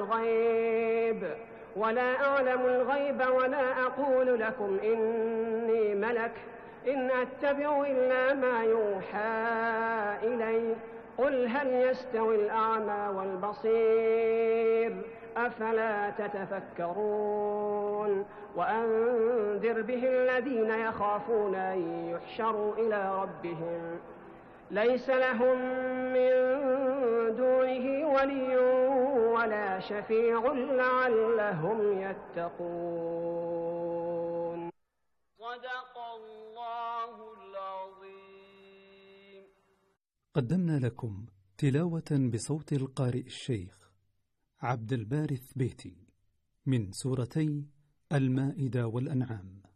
أعلم الغيب ولا أقول لكم إني ملك إن أتبع إلا ما يوحى إلي قل هل يستوي الأعمى والبصير أفلا تتفكرون وأنذر به الذين يخافون أن يحشروا إلى ربهم ليس لهم من دونه ولي ولا شفيع لعلهم يتقون. صدق الله العظيم. قدمنا لكم تلاوة بصوت القارئ الشيخ عبد الباري الثبيتي من سورتي المائدة والأنعام.